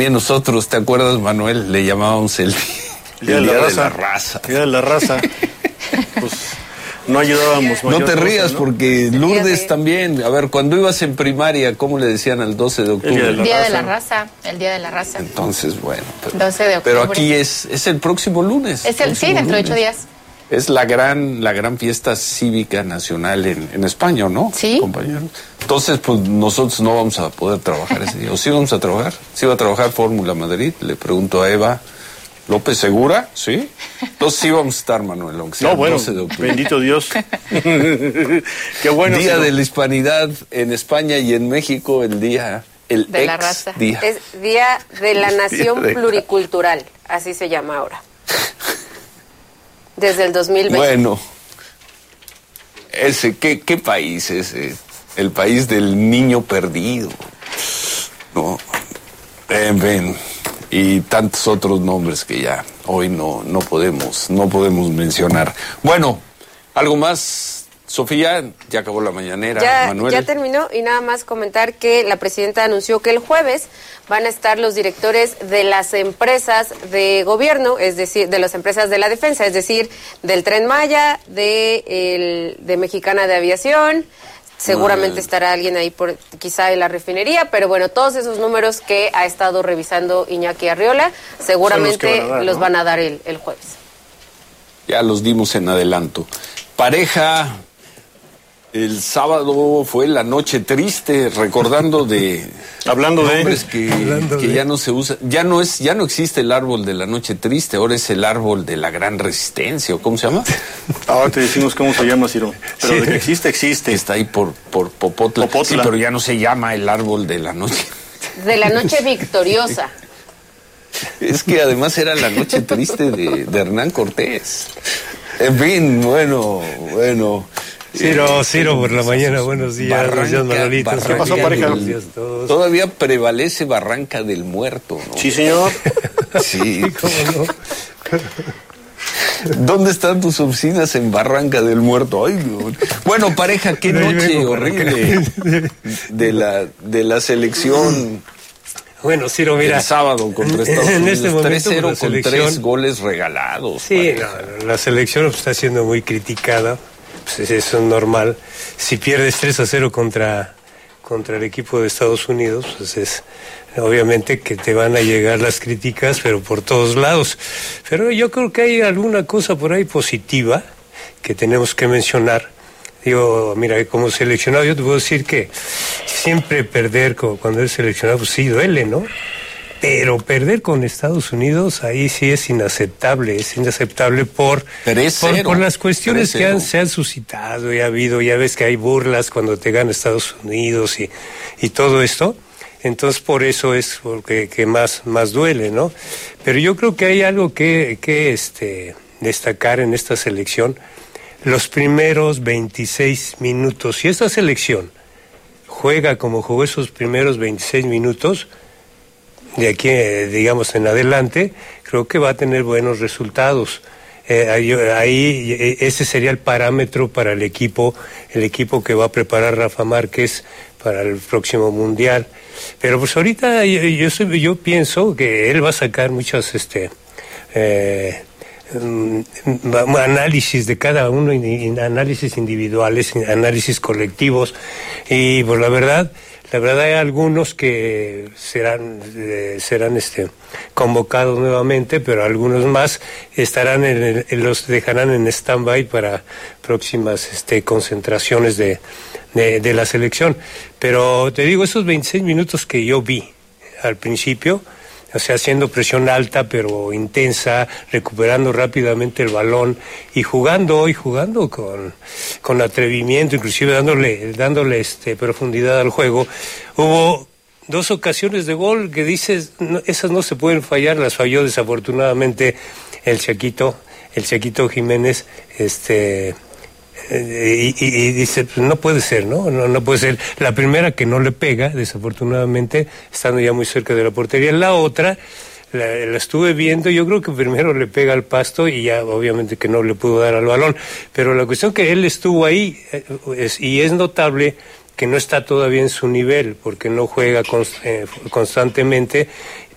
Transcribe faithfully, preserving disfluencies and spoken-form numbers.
También nosotros, ¿te acuerdas, Manuel? Le llamábamos el, el día, el día, de, de, la la raza. El día de la raza. Pues no ayudábamos. No te rías, cosa, ¿no? porque Lourdes también. A ver, cuando ibas en primaria, ¿cómo le decían al doce de octubre? El día de la raza. El día de la raza. Entonces, bueno. Pero, doce de octubre. Pero aquí es, es el próximo lunes. Es el, sí, dentro de ocho días. Es la gran, la gran fiesta cívica nacional en, en España, ¿no? Sí. Compañeros. Entonces, pues nosotros no vamos a poder trabajar ese día. ¿O sí vamos a trabajar? ¿Sí va a trabajar Fórmula Madrid? Le pregunto a Eva López, ¿segura? ¿Sí? Entonces sí vamos a estar, Manuel, aunque sea no, bueno, doce de octubre. Bendito Dios. Qué bueno. Día sino... de la Hispanidad en España y en México, el día, el de ex la raza. Día. Es Día de la Nación de... Pluricultural, así se llama ahora. Desde el dos mil veinte. Bueno, ese, ¿qué, qué país es ese? El país del niño perdido. No, ven, ven. Y tantos otros nombres que ya hoy no, no podemos, no podemos mencionar. Bueno, ¿algo más? Sofía, ya acabó la mañanera. Ya, Manuel. ya terminó, y nada más comentar que la presidenta anunció que el jueves van a estar los directores de las empresas de gobierno, es decir, de las empresas de la defensa, es decir, del Tren Maya, de, el, de Mexicana de Aviación. Seguramente ah. estará alguien ahí, por quizá en la refinería, pero bueno, todos esos números que ha estado revisando Iñaki Arriola, seguramente los, van a dar, los ¿no? van a dar el, el jueves. Ya los dimos en adelanto. Pareja, el sábado fue la noche triste, recordando de hablando de hombres que, hablando que de... ya no se usa, ya no es, ya no existe el árbol de la noche triste, ahora es el árbol de la gran resistencia, ¿o cómo se llama? Ahora te decimos cómo se llama, Ciro. Pero sí. de que existe, existe. Está ahí por, por Popotla. Popotla. Sí, pero ya no se llama el árbol de la noche. De la noche victoriosa. Es que además era la noche triste de, de Hernán Cortés. En fin, bueno, bueno. Ciro, Ciro por la mañana, buenos días. Barranca, Manolito, Barranca ¿Qué pasó, pareja? Del, todavía prevalece Barranca del Muerto, ¿no? Sí, señor. Sí. ¿Cómo no? ¿Dónde están tus oficinas? En Barranca del Muerto. Ay, Dios. Bueno, pareja, qué noche horrible de la, de la selección. Bueno, Ciro, mira. El sábado contra Estados en Unidos, este momento tres cero con selección, tres goles regalados. Sí, no, la selección está siendo muy criticada. Pues eso es normal. Si pierdes tres a cero contra, contra el equipo de Estados Unidos, pues es obviamente que te van a llegar las críticas, pero por todos lados. Pero yo creo que hay alguna cosa por ahí positiva que tenemos que mencionar. Digo, mira, como seleccionado yo te puedo decir que siempre perder cuando eres seleccionado, pues sí duele, ¿no? Pero perder con Estados Unidos, ahí sí es inaceptable, es inaceptable por, por, por las cuestiones que han, se han suscitado y ha habido, ya ves que hay burlas cuando te gana Estados Unidos y, y todo esto, entonces por eso es porque que más, más duele, ¿no? Pero yo creo que hay algo que, que este, destacar en esta selección, los primeros veintiséis minutos, si esta selección juega como jugó esos primeros veintiséis minutos, de aquí, eh, digamos, en adelante, creo que va a tener buenos resultados. Eh, ahí, ahí ese sería el parámetro para el equipo, el equipo que va a preparar Rafa Márquez para el próximo Mundial. Pero pues ahorita yo, yo, soy, yo pienso que él va a sacar muchas este, eh, um, análisis de cada uno, análisis individuales, análisis colectivos, y pues la verdad... La verdad hay algunos que serán eh, serán este convocados nuevamente, pero algunos más estarán en, en los dejarán en stand-by para próximas este concentraciones de, de de la selección. Pero te digo, esos veintiséis minutos que yo vi al principio, o sea, haciendo presión alta pero intensa, recuperando rápidamente el balón y jugando y jugando con, con atrevimiento, inclusive dándole, dándole este profundidad al juego. Hubo dos ocasiones de gol que dices, no, esas no se pueden fallar, las falló desafortunadamente el Chaquito, el Chaquito Jiménez, este... Y, y, y dice, pues no puede ser, ¿no? ¿no? No puede ser. La primera que no le pega, desafortunadamente, estando ya muy cerca de la portería. La otra, la, la estuve viendo, yo creo que primero le pega al pasto y ya obviamente que no le pudo dar al balón. Pero la cuestión que él estuvo ahí, es, y es notable que no está todavía en su nivel, porque no juega const, eh, constantemente,